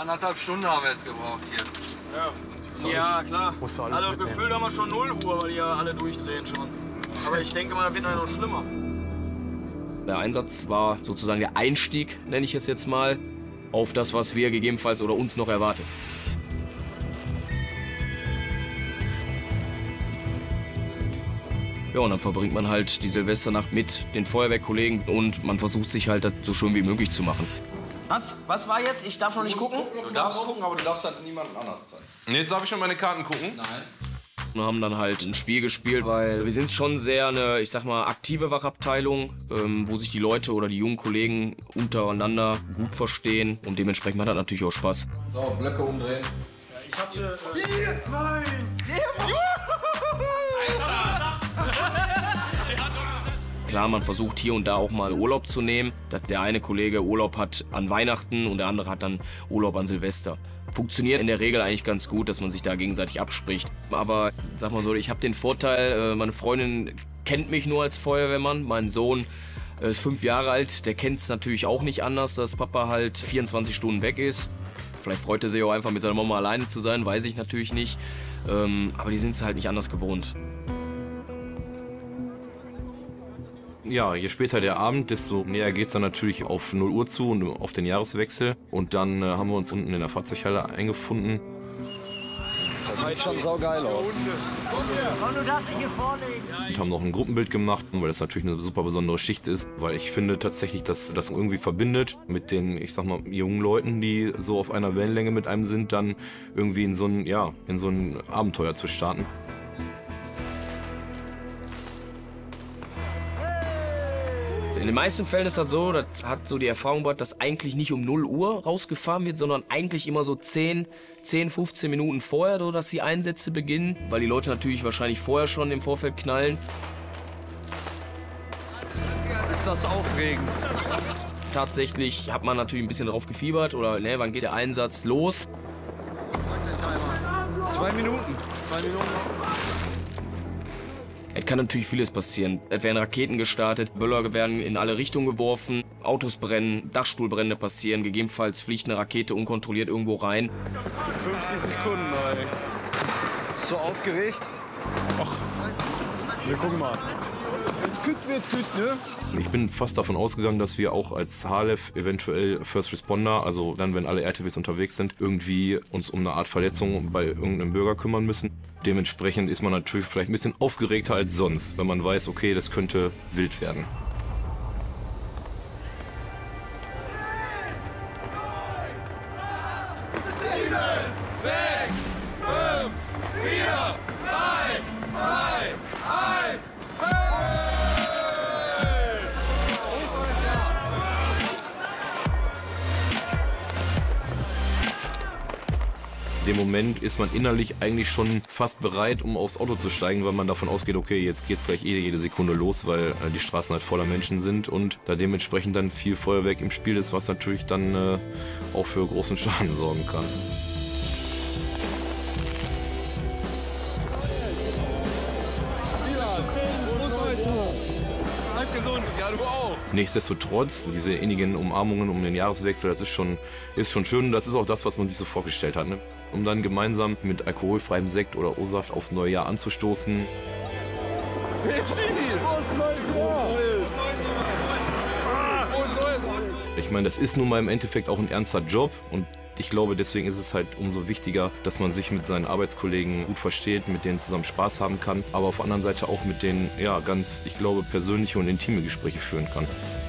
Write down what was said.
1,5 Stunden haben wir jetzt gebraucht hier. Ja, klar. Musst du alles Also mitnehmen. gefühlt haben wir schon 0 Uhr, weil die ja alle durchdrehen schon. Aber ich denke mal, das wird noch schlimmer. Der Einsatz war sozusagen der Einstieg, nenne ich es jetzt mal, auf das, was wir gegebenenfalls oder uns noch erwartet. Ja, und dann verbringt man halt die Silvesternacht mit den Feuerwehrkollegen und man versucht sich halt das so schön wie möglich zu machen. Was war jetzt? Ich darf noch nicht gucken? Du darfst gucken, aber du darfst halt niemandem anders zeigen. Jetzt darf ich schon meine Karten gucken. Nein. Wir haben dann halt ein Spiel gespielt, weil wir sind schon sehr eine, ich sag mal, aktive Wachabteilung, wo sich die Leute oder die jungen Kollegen untereinander gut verstehen und dementsprechend hat das natürlich auch Spaß. So, Blöcke umdrehen. Ich hatte... Klar, man versucht hier und da auch mal Urlaub zu nehmen. Dass der eine Kollege Urlaub hat an Weihnachten und der andere hat dann Urlaub an Silvester. Funktioniert in der Regel eigentlich ganz gut, dass man sich da gegenseitig abspricht. Aber sag mal so, ich habe den Vorteil, meine Freundin kennt mich nur als Feuerwehrmann. Mein Sohn ist 5 Jahre alt, der kennt es natürlich auch nicht anders, dass Papa halt 24 Stunden weg ist. Vielleicht freut er sich auch einfach mit seiner Mama alleine zu sein, weiß ich natürlich nicht. Aber die sind es halt nicht anders gewohnt. Ja, je später der Abend, desto näher geht es dann natürlich auf 0 Uhr zu und auf den Jahreswechsel. Und dann haben wir uns unten in der Fahrzeughalle eingefunden. Das sieht schon saugeil aus. Und haben noch ein Gruppenbild gemacht, weil das natürlich eine super besondere Schicht ist. Weil ich finde tatsächlich, dass das irgendwie verbindet mit den, ich sag mal, jungen Leuten, die so auf einer Wellenlänge mit einem sind, dann irgendwie in so ein Abenteuer zu starten. In den meisten Fällen ist das so, das hat so die Erfahrung gebracht, dass eigentlich nicht um 0 Uhr rausgefahren wird, sondern eigentlich immer so 10, 15 Minuten vorher, so dass die Einsätze beginnen, weil die Leute natürlich wahrscheinlich vorher schon im Vorfeld knallen. Ist das aufregend? Tatsächlich hat man natürlich ein bisschen drauf gefiebert oder ne, wann geht der Einsatz los? 2 Minuten. Es kann natürlich vieles passieren. Es werden Raketen gestartet, Böller werden in alle Richtungen geworfen, Autos brennen, Dachstuhlbrände passieren, gegebenenfalls fliegt eine Rakete unkontrolliert irgendwo rein. 50 Sekunden, ey. Bist du aufgeregt? Ach, wir gucken mal. Gut wird gut, ne? Ich bin fast davon ausgegangen, dass wir auch als HLF eventuell First Responder, also dann, wenn alle RTWs unterwegs sind, irgendwie uns um eine Art Verletzung bei irgendeinem Bürger kümmern müssen. Dementsprechend ist man natürlich vielleicht ein bisschen aufgeregter als sonst, wenn man weiß, okay, das könnte wild werden. In dem Moment ist man innerlich eigentlich schon fast bereit, um aufs Auto zu steigen, weil man davon ausgeht, okay, jetzt geht's gleich jede Sekunde los, weil die Straßen halt voller Menschen sind und da dementsprechend dann viel Feuerwerk im Spiel ist, was natürlich dann auch für großen Schaden sorgen kann. Nichtsdestotrotz, diese innigen Umarmungen um den Jahreswechsel, das ist schon schön und das ist auch das, was man sich so vorgestellt hat. Ne? Um dann gemeinsam mit alkoholfreiem Sekt oder O-Saft aufs neue Jahr anzustoßen. Ich meine, das ist nun mal im Endeffekt auch ein ernster Job und ich glaube, deswegen ist es halt umso wichtiger, dass man sich mit seinen Arbeitskollegen gut versteht, mit denen zusammen Spaß haben kann, aber auf der anderen Seite auch mit denen, ja, ganz, ich glaube, persönliche und intime Gespräche führen kann.